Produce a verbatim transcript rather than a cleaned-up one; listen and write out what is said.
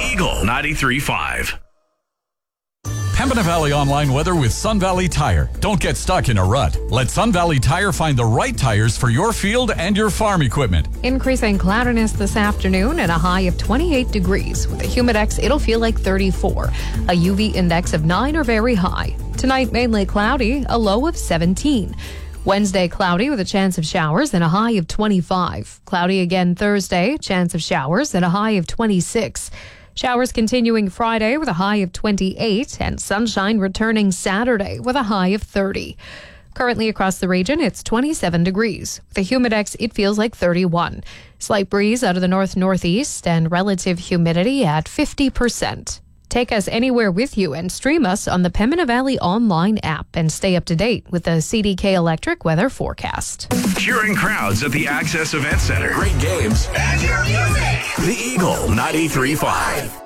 Eagle ninety-three point five. Pembina Valley Online weather with Sun Valley Tire. Don't get stuck in a rut. Let Sun Valley Tire find the right tires for your field and your farm equipment. Increasing cloudiness this afternoon and a high of twenty-eight degrees. With a humidex, it'll feel like thirty-four. A U V index of nine or very high. Tonight, mainly cloudy, a low of seventeen. Wednesday, cloudy with a chance of showers and a high of twenty-five. Cloudy again Thursday, chance of showers and a high of twenty-six. Showers continuing Friday with a high of twenty-eight, and sunshine returning Saturday with a high of thirty. Currently across the region, it's twenty-seven degrees. With a humidex, it feels like thirty-one. Slight breeze out of the north-northeast and relative humidity at fifty percent. Take us anywhere with you and stream us on the Pembina Valley Online app and stay up to date with the C D K Electric weather forecast. Cheering crowds at the Access Event Center. Great games. And your music. The Eagle ninety-three point five.